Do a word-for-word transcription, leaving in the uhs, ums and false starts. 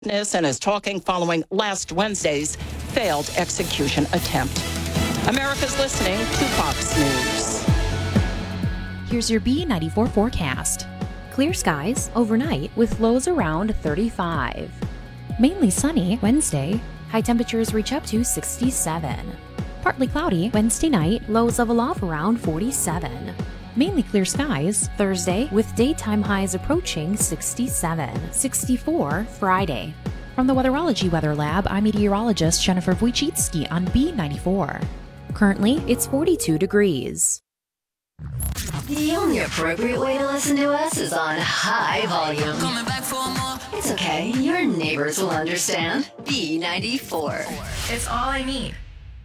and is talking following last Wednesday's failed execution attempt. America's listening to Fox News. Here's your B ninety-four forecast. Clear skies overnight with lows around thirty-five. Mainly sunny Wednesday. High temperatures reach up to sixty-seven. Partly cloudy Wednesday night, lows level off around forty-seven. Mainly clear skies Thursday with daytime highs approaching sixty-seven. sixty-four Friday. From the Weatherology Weather Lab, I'm meteorologist Jennifer Wojcicki on B ninety-four. Currently, it's forty-two degrees. The only appropriate way to listen to us is on high volume. Coming back for more. It's okay, your neighbors will understand. B ninety-four. It's all I need.